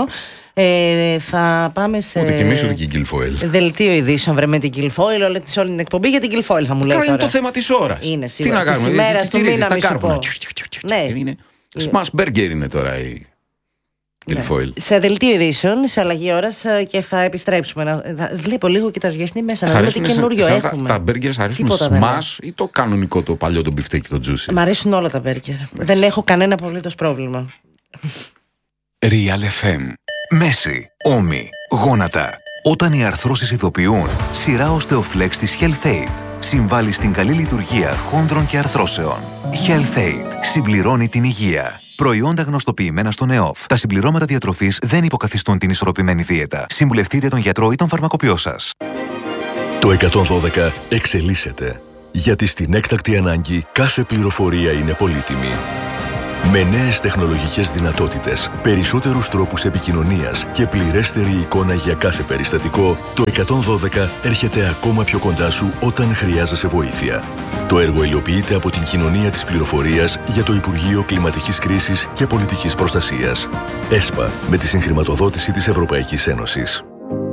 [SPEAKER 2] Ε, θα πάμε σε.
[SPEAKER 16] Ούτε και εμείς ούτε και η Guilfoyle.
[SPEAKER 2] Δελτίο ειδήσεων, βρε με την Guilfoyle, όλη, όλη την εκπομπή για την Guilfoyle θα μου λέει.
[SPEAKER 1] Καλά,
[SPEAKER 2] τώρα.
[SPEAKER 1] είναι το θέμα της ώρας.
[SPEAKER 2] Είναι σίγουρα.
[SPEAKER 1] Τι να κάνουμε,
[SPEAKER 2] ημέρας του μήνα,
[SPEAKER 1] τα
[SPEAKER 2] μη σου
[SPEAKER 1] κάρβουνα.
[SPEAKER 2] πω. Ναι.
[SPEAKER 1] Είναι. Smash burger είναι τώρα η Guilfoyle.
[SPEAKER 2] Ναι. Σε δελτίο ειδήσεων, σε αλλαγή ώρας και θα επιστρέψουμε. Να... θα... Βλέπω λίγο και τα βγαίνει μέσα. Να δούμε τι καινούριο
[SPEAKER 1] σαν,
[SPEAKER 2] έχουμε.
[SPEAKER 1] Τα μπέργκερ αρέσουν με smash ή το κανονικό, το παλιό, το μπιφτέκι, το juicy?
[SPEAKER 2] Μ' αρέσουν όλα τα μπέργκερ. Δεν έχω κανένα απολύτως πρόβλημα.
[SPEAKER 17] Real εφ εμ. Μέση, ώμοι, γόνατα. Όταν οι αρθρώσεις ειδοποιούν, σειρά Osteoflex της HealthAid συμβάλλει στην καλή λειτουργία χόνδρων και αρθρώσεων. HealthAid συμπληρώνει την υγεία. Προϊόντα γνωστοποιημένα στον ΕΟΦ. Τα συμπληρώματα διατροφής δεν υποκαθιστούν την ισορροπημένη δίαιτα. Συμβουλευτείτε τον γιατρό ή τον φαρμακοποιό σας.
[SPEAKER 18] Το εκατόν δώδεκα εξελίσσεται. Γιατί στην έκτακτη ανάγκη κάθε πληροφορία είναι πολύτιμη. Με νέες τεχνολογικές δυνατότητες, περισσότερους τρόπους επικοινωνίας και πληρέστερη εικόνα για κάθε περιστατικό, το εκατόν δώδεκα έρχεται ακόμα πιο κοντά σου όταν χρειάζεσαι βοήθεια. Το έργο υλοποιείται από την Κοινωνία της Πληροφορίας για το Υπουργείο Κλιματικής Κρίσης και Πολιτικής Προστασίας. ΕΣΠΑ, με τη συγχρηματοδότηση της Ευρωπαϊκής Ένωσης.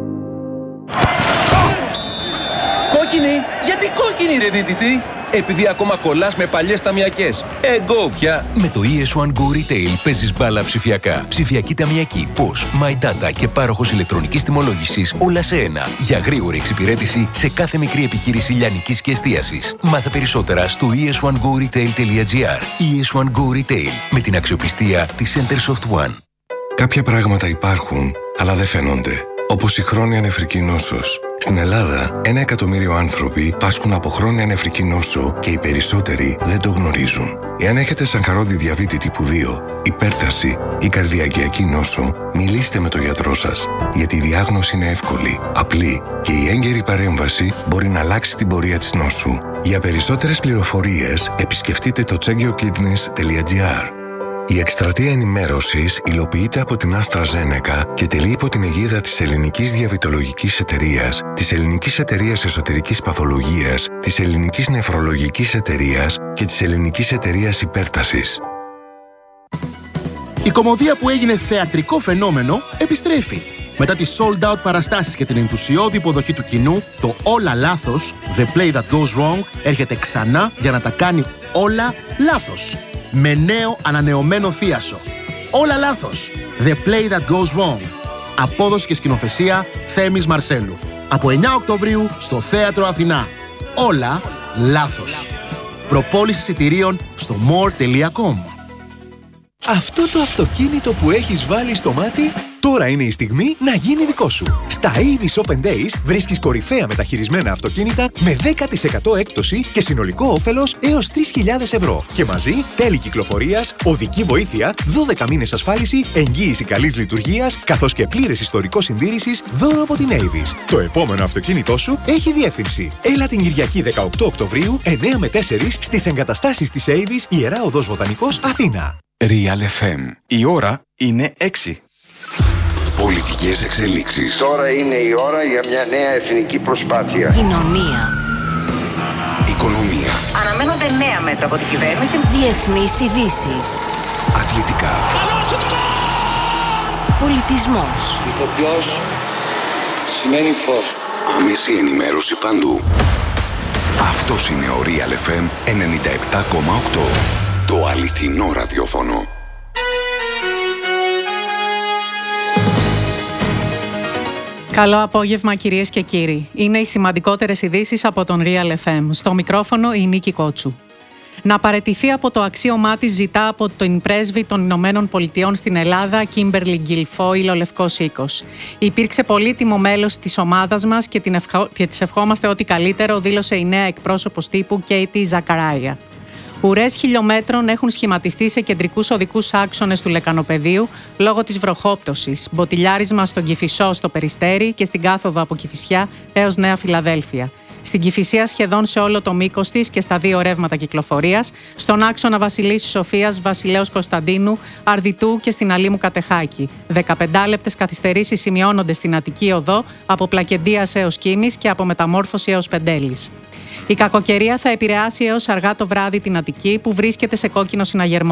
[SPEAKER 19] Κόκκινη! Γιατί κόκκινη ρε δίτητη? Επειδή ακόμα κολλάς με παλιές ταμιακές. Εγώ πια.
[SPEAKER 17] Με το ι ες ουάν Go Retail παίζεις μπάλα ψηφιακά. Ψηφιακή ταμιακή, πώς, My Data και πάροχος ηλεκτρονικής τιμολόγησης, όλα σε ένα. Για γρήγορη εξυπηρέτηση σε κάθε μικρή επιχείρηση λιανικής και εστίασης. Μάθε περισσότερα στο ι ες ουάν γκο ριτέιλ τελεία τζι άρ. ι ες ουάν Go Retail, με την αξιοπιστία της Centersoft One.
[SPEAKER 20] Κάποια πράγματα υπάρχουν, αλλά δεν φαίνονται. Όπως η χρόνια νεφρική νόσος. Στην Ελλάδα, ένα εκατομμύριο άνθρωποι πάσχουν από χρόνια νεφρική νόσο και οι περισσότεροι δεν το γνωρίζουν. Εάν έχετε σαγχαρώδη διαβήτη τύπου δύο, υπέρταση ή καρδιακιακή νόσο, μιλήστε με τον γιατρό σας, γιατί η διάγνωση είναι εύκολη, απλή και η έγκαιρη παρέμβαση μπορεί να αλλάξει την πορεία της νόσου. Για περισσότερες πληροφορίες, επισκεφτείτε το checkyourkidneys τελεία τζι άρ. Η εκστρατεία ενημέρωσης υλοποιείται από την AstraZeneca και τελεί υπό την αιγίδα της Ελληνικής Διαβητολογικής Εταιρείας, της Ελληνικής Εταιρείας Εσωτερικής Παθολογίας, της Ελληνικής Νεφρολογικής Εταιρείας και της Ελληνικής Εταιρείας Υπέρτασης.
[SPEAKER 21] Η κωμωδία που έγινε θεατρικό φαινόμενο επιστρέφει. Μετά τις sold out παραστάσεις και την ενθουσιώδη υποδοχή του κοινού, το «Όλα λάθος», The Play That Goes Wrong, έρχεται ξανά για να τα κάνει όλα λάθος. Με νέο ανανεωμένο θίασο. Όλα λάθος. The Play That Goes Wrong. Απόδοση και σκηνοθεσία Θέμης Μαρσέλου. Από εννιά Οκτωβρίου στο Θέατρο Αθηνά. Όλα λάθος. Προπόληση εισιτηρίων στο more τελεία com.
[SPEAKER 13] Αυτό το αυτοκίνητο που έχεις βάλει στο μάτι, τώρα είναι η στιγμή να γίνει δικό σου. Στα Avis Open Days βρίσκεις κορυφαία μεταχειρισμένα αυτοκίνητα με δέκα τοις εκατό έκπτωση και συνολικό όφελος έως τρεις χιλιάδες ευρώ. Και μαζί τέλη κυκλοφορίας, οδική βοήθεια, δώδεκα μήνες ασφάλιση, εγγύηση καλής λειτουργίας, καθώς και πλήρες ιστορικό συντήρησης, δώρο από την Avis. Το επόμενο αυτοκίνητό σου έχει διεύθυνση. Έλα την Κυριακή δεκαοκτώ Οκτωβρίου, εννιά με τέσσερα στις εγκαταστάσεις της Avis, Ιερά Οδός Βοτανικός, Αθήνα.
[SPEAKER 15] Real εφ εμ. Η ώρα είναι έξι.
[SPEAKER 4] Πολιτικές εξελίξεις.
[SPEAKER 22] Τώρα είναι η ώρα για μια νέα εθνική προσπάθεια.
[SPEAKER 14] Κοινωνία.
[SPEAKER 4] Οικονομία.
[SPEAKER 14] Αναμένονται νέα μέτρα από την κυβέρνηση. Διεθνείς ειδήσεις.
[SPEAKER 4] Αθλητικά.
[SPEAKER 14] Πολιτισμός.
[SPEAKER 22] Ηθοποιός σημαίνει φως.
[SPEAKER 4] Άμεση ενημέρωση παντού. Αυτός είναι ο Real εφ εμ ενενήντα επτά κόμμα οκτώ. Το αληθινό ραδιόφωνο.
[SPEAKER 23] Καλό απόγευμα κυρίες και κύριοι. Είναι οι σημαντικότερες ειδήσεις από τον Real εφ εμ. Στο μικρόφωνο η Νίκη Κότσου. Να παραιτηθεί από το αξίωμά της ζητά από την πρέσβη των Ηνωμένων Πολιτειών στην Ελλάδα, Κίμπερλι Γκιλφόιλ, ο Λευκός Οίκος. Υπήρξε πολύτιμο μέλος της ομάδας μας και, την ευχο... και της ευχόμαστε ό,τι καλύτερο, δήλωσε η νέα εκπρόσωπος τύπου Κέιτι Ζακαράια. Ουρές χιλιόμετρων έχουν σχηματιστεί σε κεντρικούς οδικούς άξονες του Λεκανοπεδίου λόγω της βροχόπτωσης. Μποτιλιάρισμα στον Κηφισό, στο Περιστέρι και στην κάθοδο από Κηφισιά έως Νέα Φιλαδέλφια. Στην Κηφισία σχεδόν σε όλο το μήκος της και στα δύο ρεύματα κυκλοφορίας, στον άξονα Βασιλίσσης Σοφίας, Βασιλέως Κωνσταντίνου, Αρδιτού και στην Αλήμου Κατεχάκη. δεκαπεντάλεπτες καθυστερήσεις σημειώνονται στην Αττική Οδό από Πλακεντίας έως Κίμης και από Μεταμόρφωση έως Πεντέλης. Η κακοκαιρία θα επηρεάσει έως αργά το βράδυ την Αττική που βρίσκεται σε κόκκινο συναγερμό.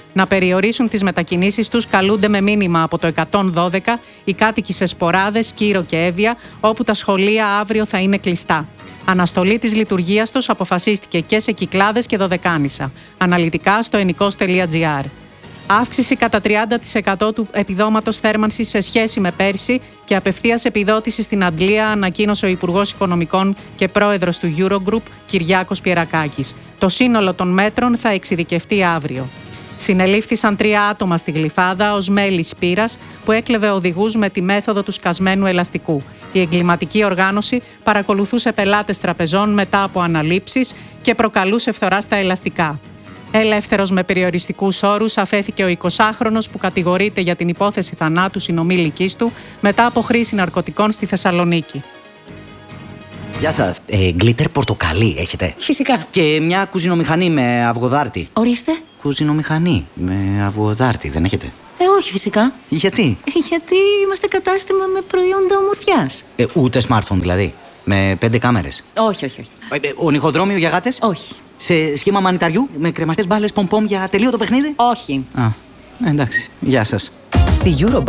[SPEAKER 23] να περιορίσουν τις μετακινήσεις τους καλούνται με μήνυμα από το εκατόν δώδεκα οι κάτοικοι σε Σποράδες, Κύρο και Εύβοια, όπου τα σχολεία αύριο θα είναι κλειστά. Αναστολή της λειτουργίας τους αποφασίστηκε και σε Κυκλάδες και Δωδεκάνησα. Αναλυτικά στο ενικός τελεία τζι άρ. Αύξηση κατά τριάντα τοις εκατό του επιδόματος θέρμανσης σε σχέση με πέρσι και απευθείας επιδότηση στην Αντλία, ανακοίνωσε ο Υπουργός Οικονομικών και Πρόεδρος του Eurogroup, Κυριάκος Πιερακάκης. Το σύνολο των μέτρων θα εξειδικευτεί αύριο. Συνελήφθησαν τρία άτομα στη Γλυφάδα ως μέλη Σπύρας που έκλεβε οδηγούς με τη μέθοδο του σκασμένου ελαστικού. Η εγκληματική οργάνωση παρακολουθούσε πελάτες τραπεζών μετά από αναλήψεις και προκαλούσε φθορά στα ελαστικά. Ελεύθερος με περιοριστικούς όρους αφέθηκε ο εικοσάχρονος που κατηγορείται για την υπόθεση θανάτου συνομήλικης του μετά από χρήση ναρκωτικών στη Θεσσαλονίκη.
[SPEAKER 3] Γεια σας. Ε, γκλίτερ πορτοκαλί έχετε?
[SPEAKER 5] Φυσικά.
[SPEAKER 3] Και μια κουζινομηχανή με αυγοδάρτη.
[SPEAKER 5] Ορίστε.
[SPEAKER 3] Κουζινομηχανή με αυγοδάρτη δεν έχετε?
[SPEAKER 5] Ε, όχι φυσικά.
[SPEAKER 3] Γιατί?
[SPEAKER 5] Ε, γιατί είμαστε κατάστημα με προϊόντα ομορφιάς.
[SPEAKER 3] Ε, ούτε smartphone δηλαδή? Με πέντε κάμερες?
[SPEAKER 5] Όχι, όχι, όχι.
[SPEAKER 3] Ε, ε, ονυχοδρόμιο για γάτες?
[SPEAKER 5] Όχι.
[SPEAKER 3] Σε σχήμα μανιταριού με κρεμαστές μπάλες πομ-πομ για τελείωτο παιχνίδι?
[SPEAKER 5] Όχι.
[SPEAKER 3] Α, εντάξει. Γεια σας.
[SPEAKER 16] Στη Eurobank